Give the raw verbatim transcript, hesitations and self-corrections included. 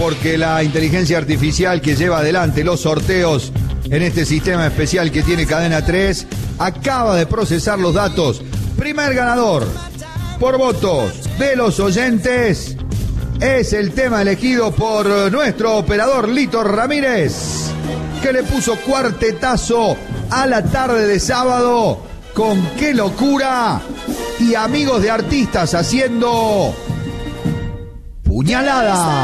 Porque la inteligencia artificial que lleva adelante los sorteos en este sistema especial que tiene Cadena tres acaba de procesar los datos. Primer ganador por votos de los oyentes es el tema elegido por nuestro operador Lito Ramírez, que le puso cuartetazo a la tarde de sábado con Qué Locura y Amigos de Artistas haciendo Puñalada.